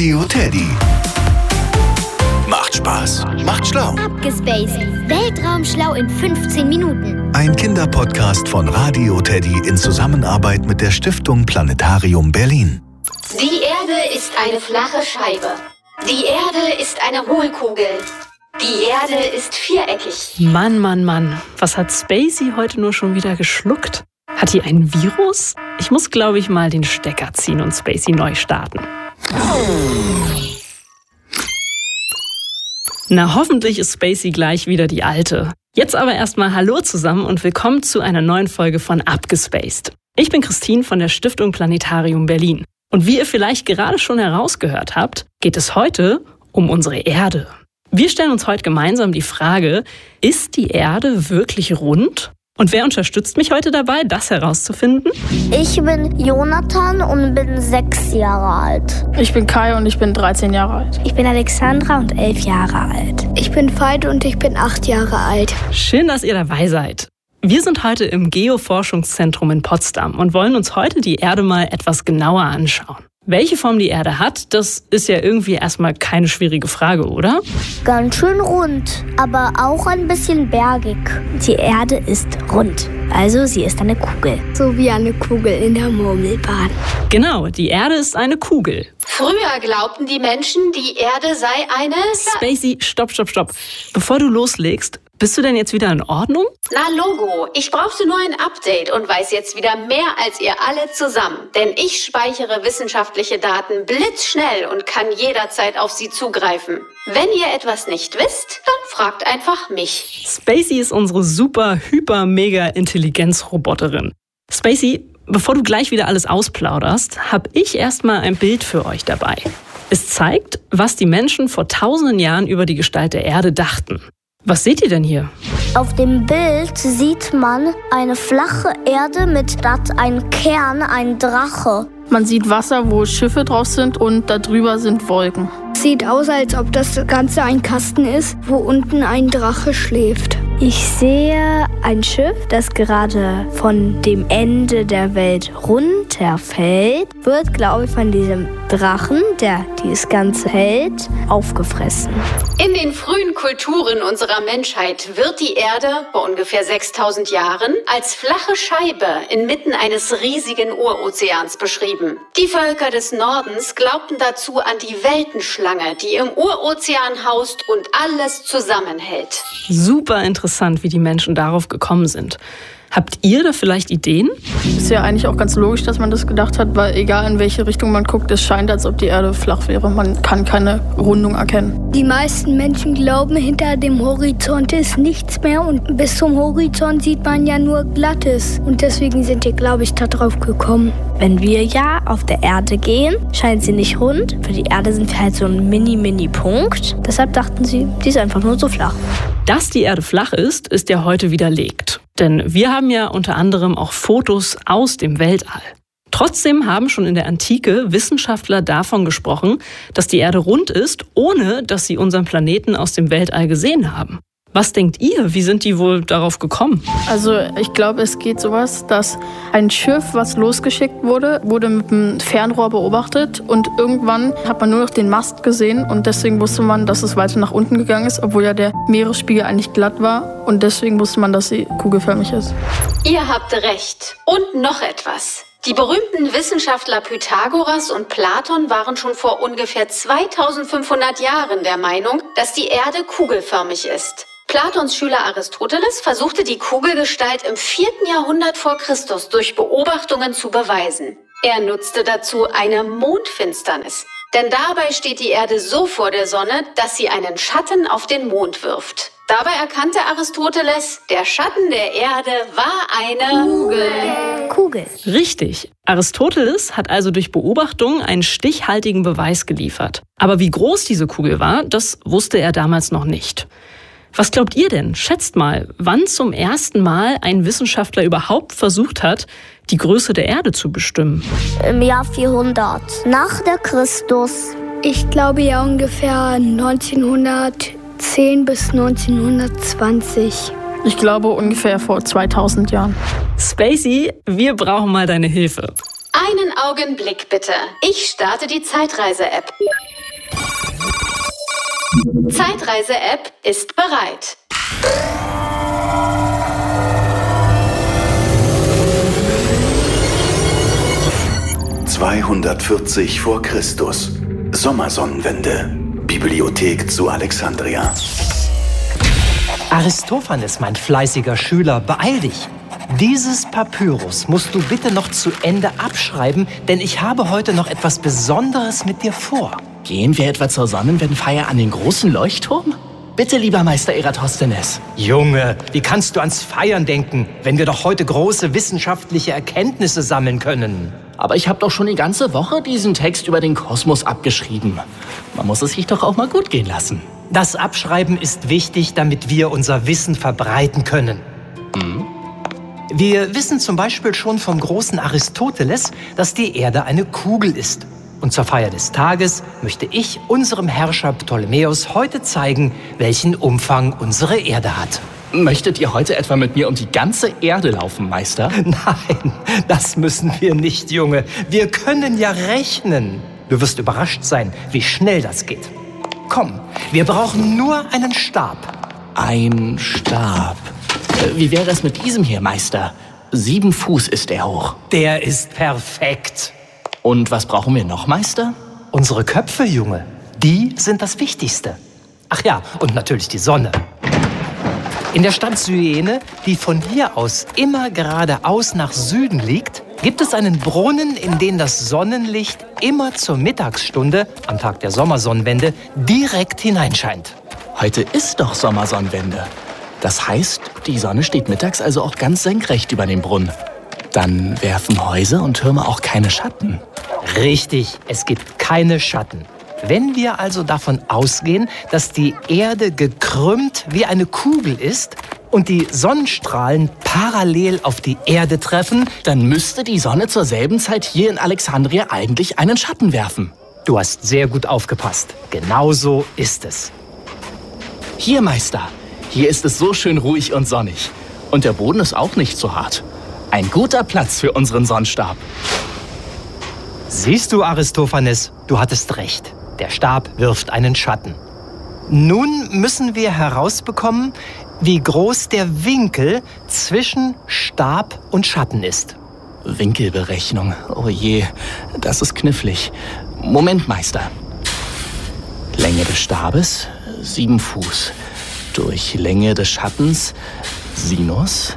Radio Teddy. Macht Spaß, macht schlau. Abgespaced. Weltraumschlau in 15 Minuten. Ein Kinderpodcast von Radio Teddy in Zusammenarbeit mit der Stiftung Planetarium Berlin. Die Erde ist eine flache Scheibe. Die Erde ist eine Hohlkugel. Die Erde ist viereckig. Mann. Was hat Spacey heute nur schon wieder geschluckt? Hat die ein Virus? Ich muss, glaube ich, mal den Stecker ziehen und Spacey neu starten. Na, hoffentlich ist Spacey gleich wieder die Alte. Jetzt aber erstmal Hallo zusammen und willkommen zu einer neuen Folge von Abgespaced. Ich bin Christine von der Stiftung Planetarium Berlin. Und wie ihr vielleicht gerade schon herausgehört habt, geht es heute um unsere Erde. Wir stellen uns heute gemeinsam die Frage, ist die Erde wirklich rund? Und wer unterstützt mich heute dabei, das herauszufinden? Ich bin Jonathan und bin 6 Jahre alt. Ich bin Kai und ich bin 13 Jahre alt. Ich bin Alexandra und 11 Jahre alt. Ich bin Veit und ich bin 8 Jahre alt. Schön, dass ihr dabei seid. Wir sind heute im Geoforschungszentrum in Potsdam und wollen uns heute die Erde mal etwas genauer anschauen. Welche Form die Erde hat, das ist ja irgendwie erstmal keine schwierige Frage, oder? Ganz schön rund, aber auch ein bisschen bergig. Die Erde ist rund, also sie ist eine Kugel. So wie eine Kugel in der Murmelbahn. Genau, die Erde ist eine Kugel. Früher glaubten die Menschen, die Erde sei eine... Spacey, stopp. Bevor du loslegst, bist du denn jetzt wieder in Ordnung? Na Logo, ich brauchte nur ein Update und weiß jetzt wieder mehr als ihr alle zusammen. Denn ich speichere wissenschaftliche Daten blitzschnell und kann jederzeit auf sie zugreifen. Wenn ihr etwas nicht wisst, dann fragt einfach mich. Spacey ist unsere super, hyper, mega Intelligenzroboterin. Spacey, bevor du gleich wieder alles ausplauderst, habe ich erstmal ein Bild für euch dabei. Es zeigt, was die Menschen vor tausenden Jahren über die Gestalt der Erde dachten. Was seht ihr denn hier? Auf dem Bild sieht man eine flache Erde mit statt einem Kern ein Drache. Man sieht Wasser, wo Schiffe drauf sind und darüber sind Wolken. Sieht aus, als ob das Ganze ein Kasten ist, wo unten ein Drache schläft. Ich sehe ein Schiff, das gerade von dem Ende der Welt runterfällt, wird, glaube ich, von diesem Drachen, der dieses Ganze hält, aufgefressen. In den frühen Kulturen unserer Menschheit wird die Erde vor ungefähr 6000 Jahren als flache Scheibe inmitten eines riesigen Urozeans beschrieben. Die Völker des Nordens glaubten dazu an die Weltenschlange, die im Urozean haust und alles zusammenhält. Super interessant, wie die Menschen darauf gekommen sind. Habt ihr da vielleicht Ideen? Ist ja eigentlich auch ganz logisch, dass man das gedacht hat, weil egal in welche Richtung man guckt, es scheint, als ob die Erde flach wäre. Man kann keine Rundung erkennen. Die meisten Menschen glauben, hinter dem Horizont ist nichts mehr und bis zum Horizont sieht man ja nur Glattes. Und deswegen sind die, glaube ich, da drauf gekommen. Wenn wir ja auf der Erde gehen, scheint sie nicht rund. Für die Erde sind wir halt so ein Mini-Punkt. Deshalb dachten sie, die ist einfach nur so flach. Dass die Erde flach ist ja heute widerlegt. Denn wir haben ja unter anderem auch Fotos aus dem Weltall. Trotzdem haben schon in der Antike Wissenschaftler davon gesprochen, dass die Erde rund ist, ohne dass sie unseren Planeten aus dem Weltall gesehen haben. Was denkt ihr? Wie sind die wohl darauf gekommen? Also ich glaube, es geht sowas, dass ein Schiff, was losgeschickt wurde mit einem Fernrohr beobachtet und irgendwann hat man nur noch den Mast gesehen und deswegen wusste man, dass es weiter nach unten gegangen ist, obwohl ja der Meeresspiegel eigentlich glatt war und deswegen wusste man, dass sie kugelförmig ist. Ihr habt recht. Und noch etwas. Die berühmten Wissenschaftler Pythagoras und Platon waren schon vor ungefähr 2500 Jahren der Meinung, dass die Erde kugelförmig ist. Platons Schüler Aristoteles versuchte die Kugelgestalt im 4. Jahrhundert vor Christus durch Beobachtungen zu beweisen. Er nutzte dazu eine Mondfinsternis. Denn dabei steht die Erde so vor der Sonne, dass sie einen Schatten auf den Mond wirft. Dabei erkannte Aristoteles, der Schatten der Erde war eine Kugel. Richtig. Aristoteles hat also durch Beobachtungen einen stichhaltigen Beweis geliefert. Aber wie groß diese Kugel war, das wusste er damals noch nicht. Was glaubt ihr denn? Schätzt mal, wann zum ersten Mal ein Wissenschaftler überhaupt versucht hat, die Größe der Erde zu bestimmen? Im Jahr 400 nach der Christus. Ich glaube ja ungefähr 1910 bis 1920. Ich glaube ungefähr vor 2000 Jahren. Spacey, wir brauchen mal deine Hilfe. Einen Augenblick bitte. Ich starte die Zeitreise-App. Zeitreise-App ist bereit. ...240 vor Christus. Sommersonnenwende. Bibliothek zu Alexandria. Aristophanes, mein fleißiger Schüler, beeil dich. Dieses Papyrus musst du bitte noch zu Ende abschreiben, denn ich habe heute noch etwas Besonderes mit dir vor. Gehen wir etwa zur Sonnenwendfeier an den großen Leuchtturm? Bitte, lieber Meister Eratosthenes. Junge, wie kannst du ans Feiern denken, wenn wir doch heute große wissenschaftliche Erkenntnisse sammeln können? Aber ich habe doch schon die ganze Woche diesen Text über den Kosmos abgeschrieben. Man muss es sich doch auch mal gut gehen lassen. Das Abschreiben ist wichtig, damit wir unser Wissen verbreiten können. Wir wissen zum Beispiel schon vom großen Aristoteles, dass die Erde eine Kugel ist. Und zur Feier des Tages möchte ich unserem Herrscher Ptolemäus heute zeigen, welchen Umfang unsere Erde hat. Möchtet ihr heute etwa mit mir um die ganze Erde laufen, Meister? Nein, das müssen wir nicht, Junge. Wir können ja rechnen. Du wirst überrascht sein, wie schnell das geht. Komm, wir brauchen nur einen Stab. Ein Stab. Wie wäre es mit diesem hier, Meister? 7 Fuß ist er hoch. Der ist perfekt. Und was brauchen wir noch, Meister? Unsere Köpfe, Junge. Die sind das Wichtigste. Ach ja, und natürlich die Sonne. In der Stadt Syene, die von hier aus immer geradeaus nach Süden liegt, gibt es einen Brunnen, in den das Sonnenlicht immer zur Mittagsstunde, am Tag der Sommersonnenwende, direkt hineinscheint. Heute ist doch Sommersonnenwende. Das heißt, die Sonne steht mittags also auch ganz senkrecht über dem Brunnen. Dann werfen Häuser und Türme auch keine Schatten. Richtig, es gibt keine Schatten. Wenn wir also davon ausgehen, dass die Erde gekrümmt wie eine Kugel ist und die Sonnenstrahlen parallel auf die Erde treffen, dann müsste die Sonne zur selben Zeit hier in Alexandria eigentlich einen Schatten werfen. Du hast sehr gut aufgepasst. Genauso ist es. Hier, Meister. Hier ist es so schön ruhig und sonnig. Und der Boden ist auch nicht so hart. Ein guter Platz für unseren Sonnenstab. Siehst du, Aristophanes, du hattest recht. Der Stab wirft einen Schatten. Nun müssen wir herausbekommen, wie groß der Winkel zwischen Stab und Schatten ist. Winkelberechnung. Oh je, das ist knifflig. Moment, Meister. Länge des Stabes 7 Fuß. Durch Länge des Schattens Sinus.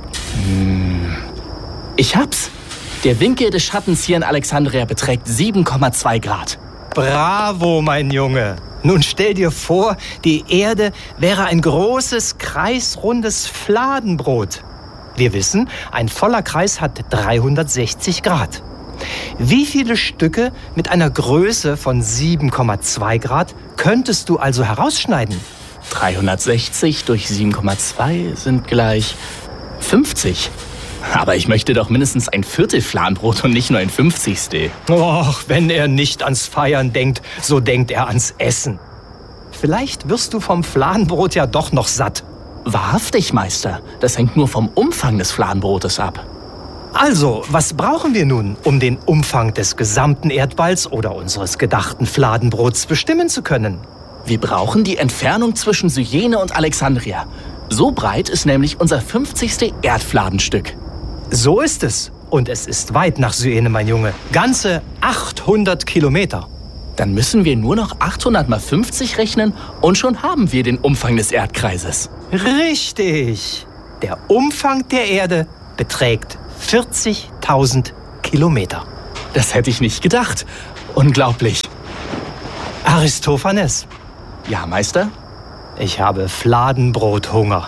Ich hab's. Der Winkel des Schattens hier in Alexandria beträgt 7,2 Grad. Bravo, mein Junge. Nun stell dir vor, die Erde wäre ein großes, kreisrundes Fladenbrot. Wir wissen, ein voller Kreis hat 360 Grad. Wie viele Stücke mit einer Größe von 7,2 Grad könntest du also herausschneiden? 360 durch 7,2 sind gleich 50. Aber ich möchte doch mindestens ein Viertel Fladenbrot und nicht nur ein 50. Och, wenn er nicht ans Feiern denkt, so denkt er ans Essen. Vielleicht wirst du vom Fladenbrot ja doch noch satt. Wahrhaftig, Meister. Das hängt nur vom Umfang des Fladenbrotes ab. Also, was brauchen wir nun, um den Umfang des gesamten Erdballs oder unseres gedachten Fladenbrots bestimmen zu können? Wir brauchen die Entfernung zwischen Syene und Alexandria. So breit ist nämlich unser 50. Erdfladenstück. So ist es. Und es ist weit nach Syene, mein Junge. Ganze 800 Kilometer. Dann müssen wir nur noch 800 mal 50 rechnen und schon haben wir den Umfang des Erdkreises. Richtig. Der Umfang der Erde beträgt 40.000 Kilometer. Das hätte ich nicht gedacht. Unglaublich. Aristophanes. Ja, Meister? Ich habe Fladenbrothunger.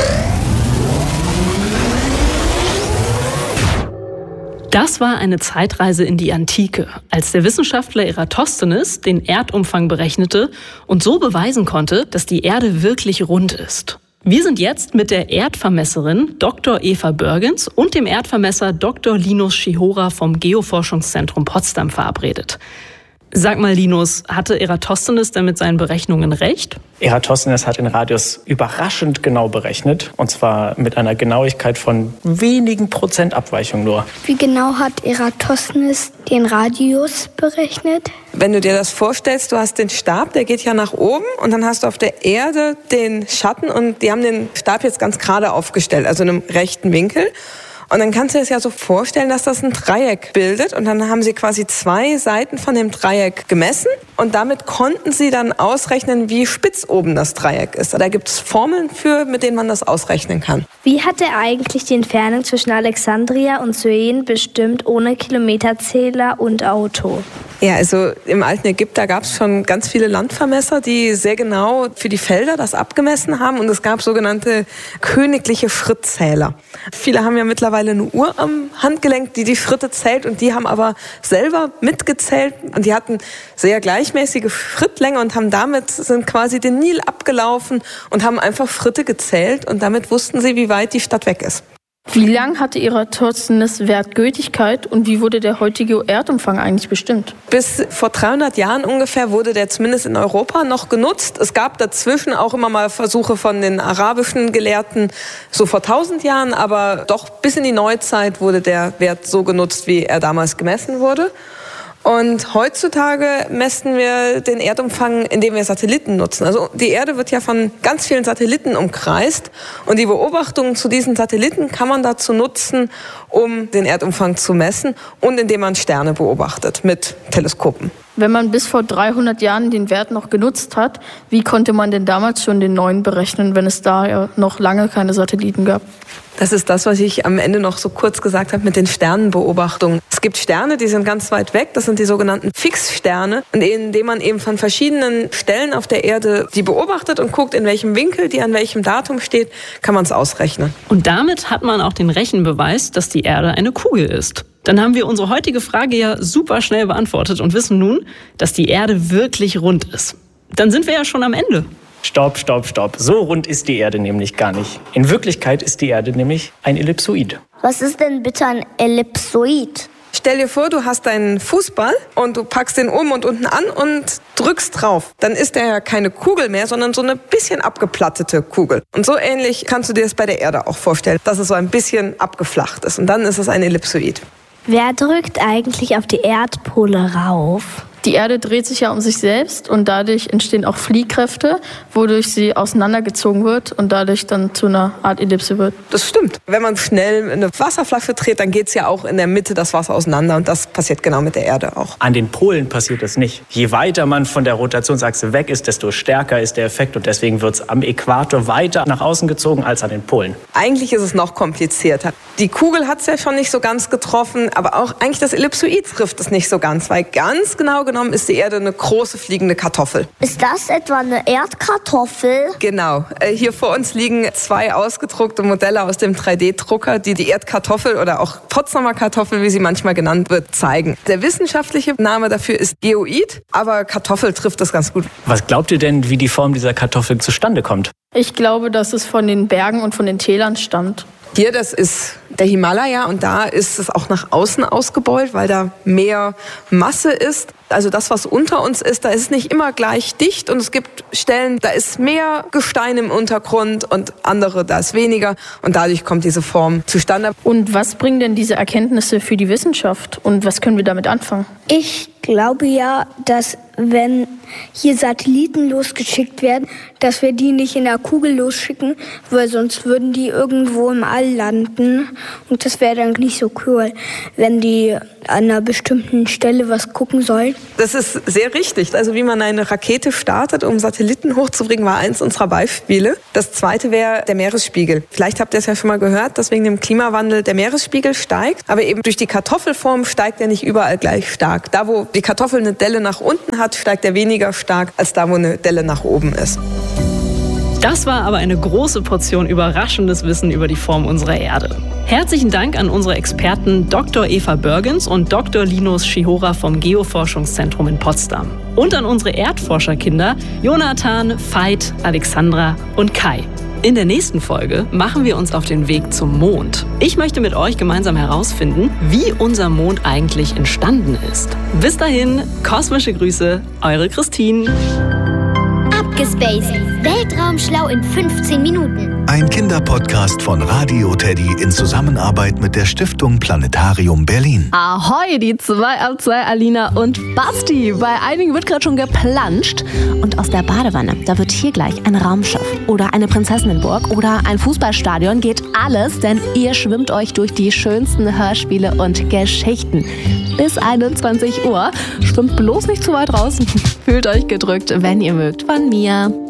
Das war eine Zeitreise in die Antike, als der Wissenschaftler Eratosthenes den Erdumfang berechnete und so beweisen konnte, dass die Erde wirklich rund ist. Wir sind jetzt mit der Erdvermesserin Dr. Eva Börgens und dem Erdvermesser Dr. Linus Schihora vom Geoforschungszentrum Potsdam verabredet. Sag mal, Linus, hatte Eratosthenes denn mit seinen Berechnungen recht? Eratosthenes hat den Radius überraschend genau berechnet. Und zwar mit einer Genauigkeit von wenigen Prozent Abweichung nur. Wie genau hat Eratosthenes den Radius berechnet? Wenn du dir das vorstellst, du hast den Stab, der geht ja nach oben und dann hast du auf der Erde den Schatten und die haben den Stab jetzt ganz gerade aufgestellt, also in einem rechten Winkel. Und dann kannst du dir das ja so vorstellen, dass das ein Dreieck bildet. Und dann haben sie quasi 2 Seiten von dem Dreieck gemessen. Und damit konnten sie dann ausrechnen, wie spitz oben das Dreieck ist. Da gibt es Formeln für, mit denen man das ausrechnen kann. Wie hat er eigentlich die Entfernung zwischen Alexandria und Syene bestimmt ohne Kilometerzähler und Auto? Ja, also im alten Ägypten, da gab es schon ganz viele Landvermesser, die sehr genau für die Felder das abgemessen haben. Und es gab sogenannte königliche Schrittzähler. Viele haben ja mittlerweile eine Uhr am Handgelenk, die Schritte zählt. Und die haben aber selber mitgezählt. Und die hatten sehr gleichmäßige Schrittlänge und sind quasi den Nil abgelaufen und haben einfach Schritte gezählt. Und damit wussten sie, wie weit die Stadt weg ist. Wie lang hatte Eratosthenes Wertgültigkeit und wie wurde der heutige Erdumfang eigentlich bestimmt? Bis vor 300 Jahren ungefähr wurde der zumindest in Europa noch genutzt. Es gab dazwischen auch immer mal Versuche von den arabischen Gelehrten, so vor 1000 Jahren, aber doch bis in die Neuzeit wurde der Wert so genutzt, wie er damals gemessen wurde. Und heutzutage messen wir den Erdumfang, indem wir Satelliten nutzen. Also die Erde wird ja von ganz vielen Satelliten umkreist und die Beobachtungen zu diesen Satelliten kann man dazu nutzen, um den Erdumfang zu messen und indem man Sterne beobachtet mit Teleskopen. Wenn man bis vor 300 Jahren den Wert noch genutzt hat, wie konnte man denn damals schon den neuen berechnen, wenn es da ja noch lange keine Satelliten gab? Das ist das, was ich am Ende noch so kurz gesagt habe mit den Sternenbeobachtungen. Es gibt Sterne, die sind ganz weit weg, das sind die sogenannten Fixsterne, indem man eben von verschiedenen Stellen auf der Erde die beobachtet und guckt, in welchem Winkel die an welchem Datum steht, kann man es ausrechnen. Und damit hat man auch den Rechenbeweis, dass die Erde eine Kugel ist. Dann haben wir unsere heutige Frage ja super schnell beantwortet und wissen nun, dass die Erde wirklich rund ist. Dann sind wir ja schon am Ende. Stopp. So rund ist die Erde nämlich gar nicht. In Wirklichkeit ist die Erde nämlich ein Ellipsoid. Was ist denn bitte ein Ellipsoid? Stell dir vor, du hast einen Fußball und du packst den oben und unten an und drückst drauf. Dann ist der ja keine Kugel mehr, sondern so eine bisschen abgeplattete Kugel. Und so ähnlich kannst du dir das bei der Erde auch vorstellen, dass es so ein bisschen abgeflacht ist. Und dann ist es ein Ellipsoid. Wer drückt eigentlich auf die Erdpole rauf? Die Erde dreht sich ja um sich selbst und dadurch entstehen auch Fliehkräfte, wodurch sie auseinandergezogen wird und dadurch dann zu einer Art Ellipse wird. Das stimmt. Wenn man schnell eine Wasserflasche dreht, dann geht es ja auch in der Mitte das Wasser auseinander und das passiert genau mit der Erde auch. An den Polen passiert das nicht. Je weiter man von der Rotationsachse weg ist, desto stärker ist der Effekt und deswegen wird es am Äquator weiter nach außen gezogen als an den Polen. Eigentlich ist es noch komplizierter. Die Kugel hat es ja schon nicht so ganz getroffen, aber auch eigentlich das Ellipsoid trifft es nicht so ganz, weil ganz genau genommen ist die Erde eine große fliegende Kartoffel. Ist das etwa eine Erdkartoffel? Genau. Hier vor uns liegen 2 ausgedruckte Modelle aus dem 3D-Drucker, die Erdkartoffel oder auch Potsdamer Kartoffel, wie sie manchmal genannt wird, zeigen. Der wissenschaftliche Name dafür ist Geoid, aber Kartoffel trifft das ganz gut. Was glaubt ihr denn, wie die Form dieser Kartoffel zustande kommt? Ich glaube, dass es von den Bergen und von den Tälern stammt. Hier, das ist der Himalaya und da ist es auch nach außen ausgebeult, weil da mehr Masse ist. Also das, was unter uns ist, da ist es nicht immer gleich dicht und es gibt Stellen, da ist mehr Gestein im Untergrund und andere, da ist weniger und dadurch kommt diese Form zustande. Und was bringen denn diese Erkenntnisse für die Wissenschaft und was können wir damit anfangen? Ich glaube ja, dass wenn hier Satelliten losgeschickt werden, dass wir die nicht in der Kugel losschicken, weil sonst würden die irgendwo im All landen und das wäre dann nicht so cool, wenn die an einer bestimmten Stelle was gucken sollen. Das ist sehr richtig. Also wie man eine Rakete startet, um Satelliten hochzubringen, war eins unserer Beispiele. Das zweite wäre der Meeresspiegel. Vielleicht habt ihr es ja schon mal gehört, dass wegen dem Klimawandel der Meeresspiegel steigt. Aber eben durch die Kartoffelform steigt er nicht überall gleich stark. Da, wo die Kartoffel eine Delle nach unten hat, steigt er weniger stark als da, wo eine Delle nach oben ist. Das war aber eine große Portion überraschendes Wissen über die Form unserer Erde. Herzlichen Dank an unsere Experten Dr. Eva Börgens und Dr. Linus Schihora vom Geoforschungszentrum in Potsdam. Und an unsere Erdforscherkinder Jonathan, Veit, Alexandra und Kai. In der nächsten Folge machen wir uns auf den Weg zum Mond. Ich möchte mit euch gemeinsam herausfinden, wie unser Mond eigentlich entstanden ist. Bis dahin, kosmische Grüße, eure Christine. Abgespaced. Weltraumschlau in 15 Minuten. Ein Kinderpodcast von Radio Teddy in Zusammenarbeit mit der Stiftung Planetarium Berlin. Ahoi, die 2 Alina und Basti. Bei einigen wird gerade schon geplanscht. Und aus der Badewanne, da wird hier gleich ein Raumschiff oder eine Prinzessinnenburg oder ein Fußballstadion. Geht alles, denn ihr schwimmt euch durch die schönsten Hörspiele und Geschichten. Bis 21 Uhr. Schwimmt bloß nicht zu weit raus. Fühlt euch gedrückt, wenn ihr mögt. Von mir.